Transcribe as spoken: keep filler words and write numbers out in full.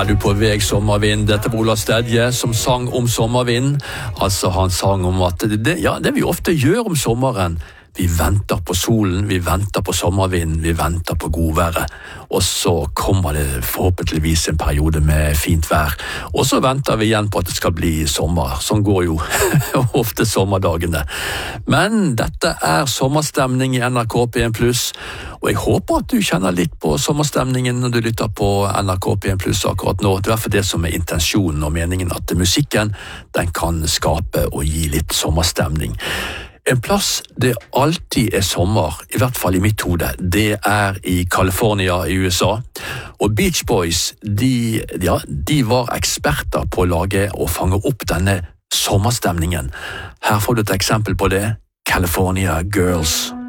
Er du på vei sommervind? Dette var Ola Stedje som sang om sommervind. Altså han sang om at det, ja, det vi ofte gjør om sommeren, vi venter på solen, vi venter på sommervinden, vi venter på godværet, og så kommer det forhåpentligvis en periode med fint vær, og så venter vi igjen på at det skal bli sommer. Sånn går jo ofte sommerdagene. Men dette er sommerstemning i N R K P en pluss, og jeg håper at du kjenner litt på sommerstemningen når du lytter på N R K P en pluss akkurat nå. Det er for det som er intensjonen og meningen, at musikken den kan skape og gi litt sommerstemning. En plass det alltid er sommer, i hvert fall i mitt hode, det er i California i U S A. Og Beach Boys, de, ja, de var eksperter på å lage og fange opp denne sommerstemningen. Her får du et eksempel på det, California Girls.